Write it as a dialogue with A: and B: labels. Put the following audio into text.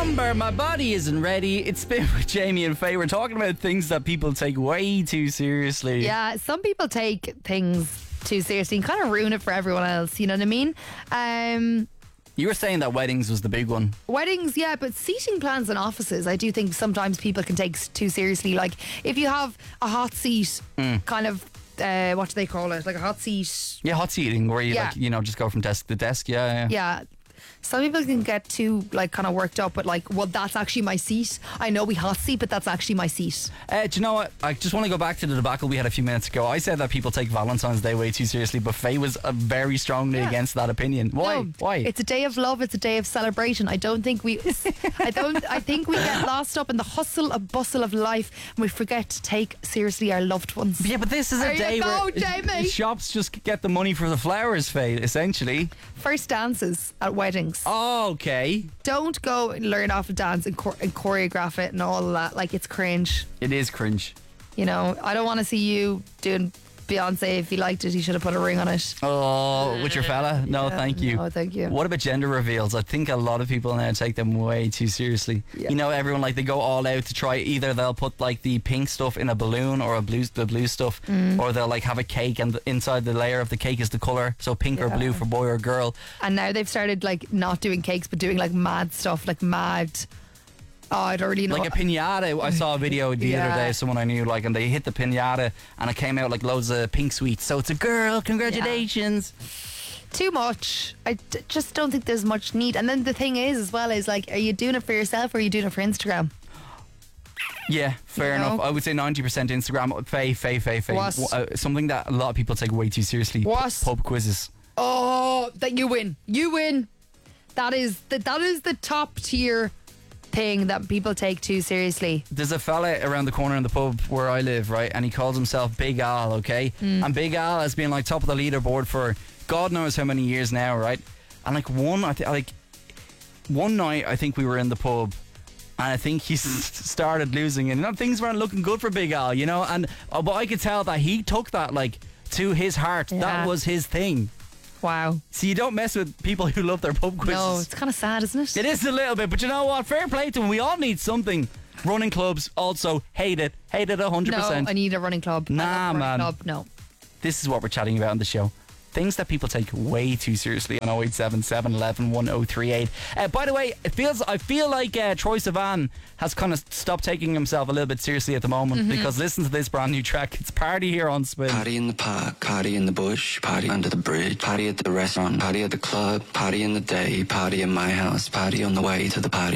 A: Number, my body isn't ready. It's Spin with Jamie and Faye. We're talking about things that people take way too seriously.
B: Yeah, some people take things too seriously and kind of ruin it for everyone else. You know what I mean?
A: You were saying that weddings was the big one.
B: Weddings, yeah, but seating plans in offices, I do think sometimes people can take too seriously. Like, if you have a hot seat, kind of, what do they call it? Like a hot seat.
A: Yeah, hot seating, where you just go from desk to desk. Yeah.
B: Yeah. Some people can get too, kind of worked up, but well, that's actually my seat. I know we hot seat, but that's actually my seat.
A: Do you know what? I just want to go back to the debacle we had a few minutes ago. I said that people take Valentine's Day way too seriously, but Faye was very strongly against that opinion. Why?
B: No,
A: Why?
B: It's a day of love. It's a day of celebration. I think we get lost up in the hustle and bustle of life, and we forget to take seriously our loved ones.
A: Yeah, but this is a day where
B: Jamie.
A: shops just get the money for the flowers, Faye, essentially.
B: First dances at weddings.
A: Oh, okay.
B: Don't go and learn off a dance and choreograph it and all of that. Like, it's cringe.
A: It is cringe.
B: You know, I don't want to see you doing Beyonce. If he liked it, he should have put a ring on it.
A: Oh, with your fella? No, thank you.
B: No, thank you.
A: What about gender reveals? I think a lot of people now take them way too seriously.
B: Yeah.
A: You know, everyone, they go all out to try. Either they'll put the pink stuff in a balloon or the blue stuff, or they'll have a cake and inside the layer of the cake is the colour, so pink or blue for boy or girl.
B: And now they've started not doing cakes but doing mad stuff, mad. Oh, I don't really know.
A: Like a piñata. I saw a video the other day of someone I knew, and they hit the piñata and it came out loads of pink sweets. So it's a girl. Congratulations.
B: Yeah. Too much. I just don't think there's much need. And then the thing is, as well, is are you doing it for yourself or are you doing it for Instagram?
A: Yeah, fair enough. I would say 90% Instagram. Faye.
B: What?
A: Something that a lot of people take way too seriously.
B: What?
A: Pub quizzes.
B: Oh, that you win. You win. That is the top tier thing that people take too seriously.
A: There's a fella around the corner in the pub where I live, right, and he calls himself Big Al, okay? And Big Al has been top of the leaderboard for God knows how many years now, right? And one night I think we were in the pub and I think he started losing it, and things weren't looking good for Big Al, you know, and but I could tell that he took that to his heart.
B: Yeah.
A: That was his thing.
B: Wow.
A: So you don't mess with people who love their pub quizzes.
B: No, it's kind of sad, isn't it?
A: It is a little bit, but you know what? Fair play to them. We all need something. Running clubs also hate it 100%.
B: No, I need a running club.
A: Nah, man.
B: Club. No.
A: This is what we're chatting about on the show. Things that people take way too seriously on 0877 11 1038. By the way, I feel like Troye Sivan has kind of stopped taking himself a little bit seriously at the moment, because listen to this brand new track. It's Party here on Spin.
C: Party in the park, party in the bush, party under the bridge, party at the restaurant, party at the club, party in the day, party in my house, party on the way to the party.